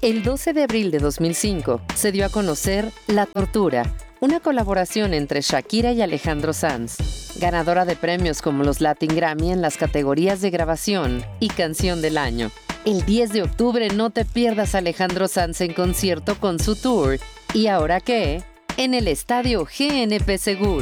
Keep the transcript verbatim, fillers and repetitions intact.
El doce de abril de dos mil cinco se dio a conocer La Tortura, una colaboración entre Shakira y Alejandro Sanz, ganadora de premios como los Latin Grammy en las categorías de grabación y canción del año. El diez de octubre no te pierdas a Alejandro Sanz en concierto con su tour ¿Y ahora qué? En el Estadio G N P Seguro.